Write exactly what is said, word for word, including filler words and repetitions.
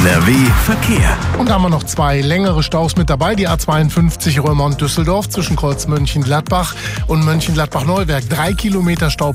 N R W Verkehr. Und da haben wir noch zwei längere Staus mit dabei. Die A zweiundfünfzig Römond-Düsseldorf zwischen Kreuz Mönchengladbach und Mönchengladbach-Neuwerk. Drei Kilometer Stau